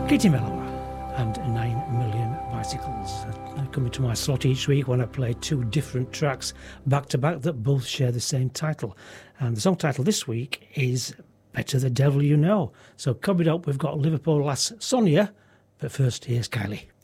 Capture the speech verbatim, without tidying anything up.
Katie Melua and nine million Bicycles. Uh, coming to my slot each week when I play two different tracks back to back that both share the same title. And the song title this week is Better the Devil You Know. So coming up, we've got Liverpool lass Sonia, but first here's Kylie.